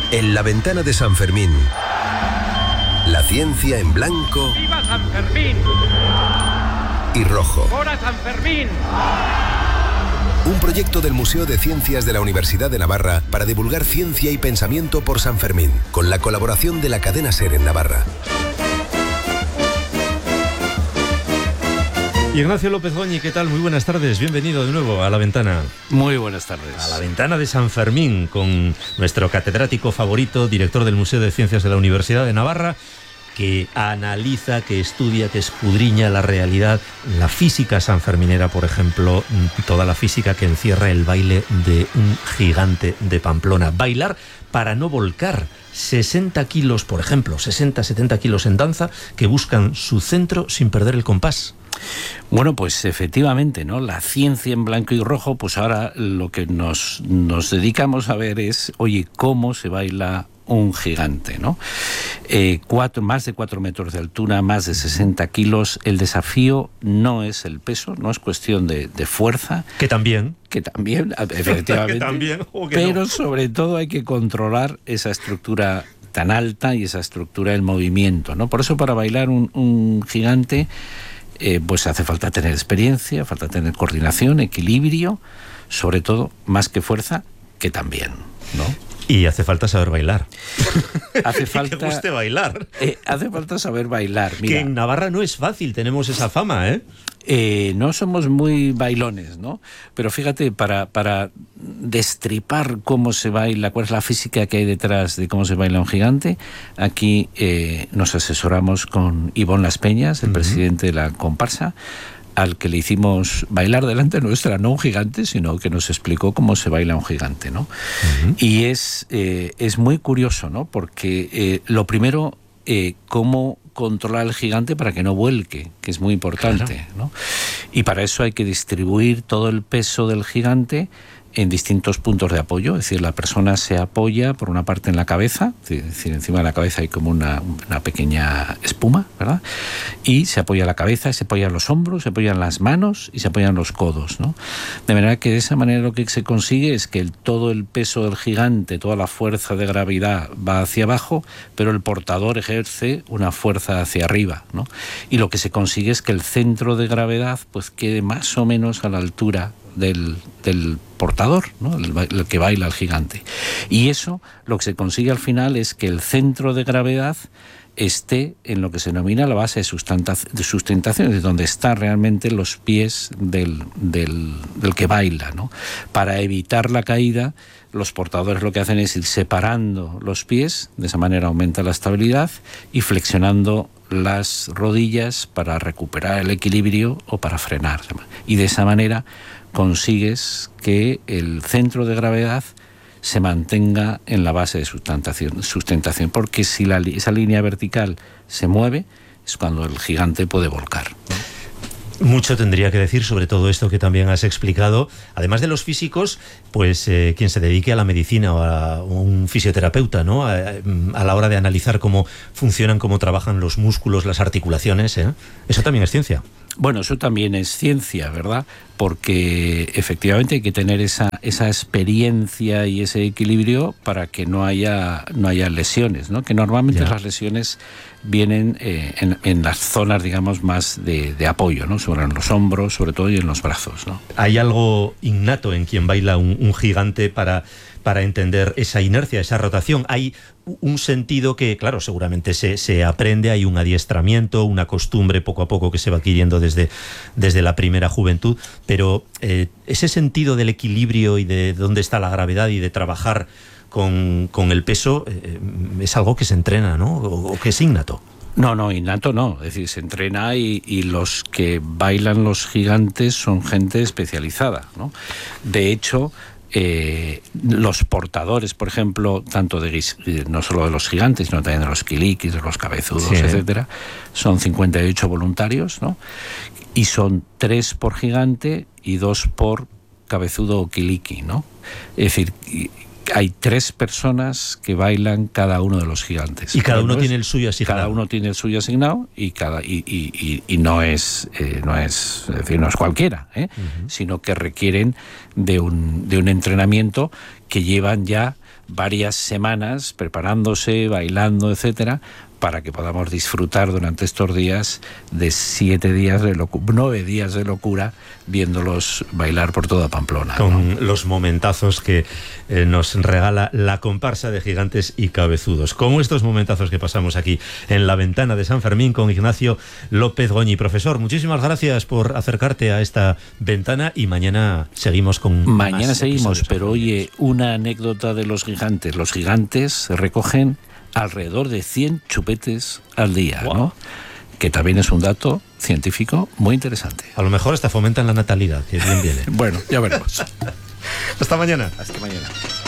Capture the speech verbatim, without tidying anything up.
En la ventana de San Fermín, la ciencia en blanco. ¡Viva San Fermín! Y rojo. ¡Fora San Fermín! Un proyecto del Museo de Ciencias de la Universidad de Navarra para divulgar ciencia y pensamiento por San Fermín, con la colaboración de la cadena SER en Navarra. Ignacio López Goñi, ¿qué tal? Muy buenas tardes, bienvenido de nuevo a La Ventana. Muy buenas tardes. A La Ventana de San Fermín, con nuestro catedrático favorito, director del Museo de Ciencias de la Universidad de Navarra, que analiza, que estudia, que escudriña la realidad, la física sanferminera, por ejemplo, toda la física que encierra el baile de un gigante de Pamplona. Bailar para no volcar. sesenta kilos, por ejemplo, sesenta, setenta kilos en danza, que buscan su centro sin perder el compás. Bueno, pues efectivamente, ¿no? La ciencia en blanco y rojo, pues ahora lo que nos, nos dedicamos a ver es, oye, cómo se baila un gigante, ¿no? Eh, cuatro, más de cuatro metros de altura, más de sesenta kilos. El desafío no es el peso, no es cuestión de, de fuerza. Que también. Que también, efectivamente. que también, o que pero no. Sobre todo hay que controlar esa estructura tan alta y esa estructura del movimiento, ¿no? Por eso para bailar un, un gigante, eh, pues hace falta tener experiencia, falta tener coordinación, equilibrio, sobre todo, más que fuerza, que también, ¿no? Y hace falta saber bailar. Hace falta, que guste bailar. Eh, hace falta saber bailar. Mira, que en Navarra no es fácil, tenemos esa fama, ¿eh? Eh, no somos muy bailones, ¿no? Pero fíjate, para, para destripar cómo se baila, cuál es la física que hay detrás de cómo se baila un gigante, aquí eh, nos asesoramos con Ivón Las Peñas, el uh-huh. presidente de la comparsa, al que le hicimos bailar delante nuestra, no un gigante, sino que nos explicó cómo se baila un gigante, ¿no? Uh-huh. Y es, eh, es muy curioso, ¿no? Porque eh, lo primero, eh, cómo controlar al gigante para que no vuelque, que es muy importante, claro, ¿no? Y para eso hay que distribuir todo el peso del gigante en distintos puntos de apoyo, es decir, la persona se apoya por una parte en la cabeza, es decir, encima de la cabeza hay como una, una pequeña espuma, ¿verdad? Y se apoya la cabeza, se apoyan los hombros, se apoyan las manos y se apoyan los codos, ¿no? De manera que de esa manera lo que se consigue es que el, todo el peso del gigante, toda la fuerza de gravedad va hacia abajo, pero el portador ejerce una fuerza hacia arriba, ¿no? Y lo que se consigue es que el centro de gravedad pues quede más o menos a la altura del, del portador, ¿no? el, el que baila el gigante. Y eso, lo que se consigue al final es que el centro de gravedad esté en lo que se denomina la base de sustentación, es decir, donde están realmente los pies del, del, del que baila, ¿no? Para evitar la caída, los portadores lo que hacen es ir separando los pies, de esa manera aumenta la estabilidad, y flexionando las rodillas para recuperar el equilibrio o para frenar. Y de esa manera consigues que el centro de gravedad se mantenga en la base de sustentación, sustentación porque si la, esa línea vertical se mueve, es cuando el gigante puede volcar, ¿no? Mucho tendría que decir sobre todo esto que también has explicado. Además de los físicos, pues eh, quien se dedique a la medicina o a un fisioterapeuta, ¿no? A, a la hora de analizar cómo funcionan, cómo trabajan los músculos, las articulaciones, ¿eh? Eso también es ciencia. Bueno, eso también es ciencia, ¿verdad? Porque efectivamente hay que tener esa, esa experiencia y ese equilibrio para que no haya, no haya lesiones, ¿no? Que normalmente ya. Las lesiones vienen eh, en, en las zonas, digamos, más de, de apoyo, ¿no? Sobre los hombros, sobre todo, y en los brazos, ¿no? ¿Hay algo innato en quien baila un, un gigante para, para entender esa inercia, esa rotación? ¿Hay un sentido que, claro, seguramente se, se aprende, hay un adiestramiento, una costumbre poco a poco que se va adquiriendo desde, desde la primera juventud, pero eh, ese sentido del equilibrio y de dónde está la gravedad y de trabajar con, con el peso eh, es algo que se entrena, ¿no? O, o que es innato. No, no, innato no, es decir, se entrena y, y los que bailan los gigantes son gente especializada, ¿no? De hecho, Eh, los portadores, por ejemplo, tanto de no solo de los gigantes, sino también de los quilikis, de los cabezudos, sí, etcétera, son cincuenta y ocho voluntarios, ¿no? Y son tres por gigante y dos por cabezudo o quiliki, ¿no? Es decir, hay tres personas que bailan cada uno de los gigantes. Y cada uno no tiene es, el suyo asignado. Cada uno tiene el suyo asignado y cada y, y, y, y no es eh, no es, es decir, no es cualquiera, ¿eh? Uh-huh. Sino que requieren de un de un entrenamiento que llevan ya varias semanas preparándose, bailando, etcétera, para que podamos disfrutar durante estos días de siete días de locura, nueve días de locura, viéndolos bailar por toda Pamplona. Con ¿no? los momentazos que eh, nos regala la comparsa de gigantes y cabezudos. Como estos momentazos que pasamos aquí en la ventana de San Fermín con Ignacio López Goñi. Profesor, muchísimas gracias por acercarte a esta ventana y mañana seguimos con Mañana más seguimos, pero oye, una anécdota de los gigantes. Los gigantes recogen alrededor de cien chupetes al día, wow. ¿no? Que también es un dato científico muy interesante. A lo mejor hasta fomentan la natalidad, que bien viene. Bueno, ya veremos. Hasta mañana. Hasta mañana.